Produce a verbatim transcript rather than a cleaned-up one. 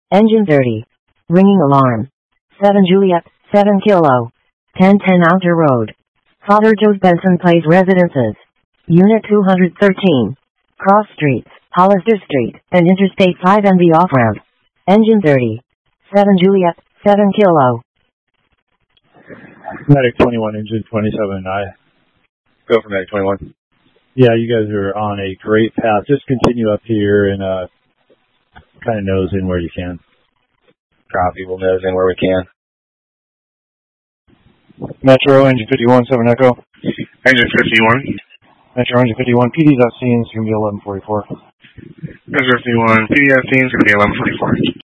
Engine thirty. Ringing alarm. seven Juliet, seven Kilo. ten ten Outer Road. Father Joe's Benson Place Residences. Unit two hundred thirteen. Cross Streets, Hollister Street, and Interstate five and the off-ramp. Engine thirty. seven Juliet, seven Kilo. Medic twenty-one, engine twenty-seven, I. Go for Medic twenty-one. Yeah, you guys are on a great path. Just continue up here and uh, kind of nose in where you can. Copy, we'll nose in where we can. Metro, engine fifty-one, seven Echo. Engine fifty-one. Metro, engine fifty-one, P D's at scene, it's going to be eleven forty-four. Engine fifty-one, P D at scene, it's going to be eleven forty-four.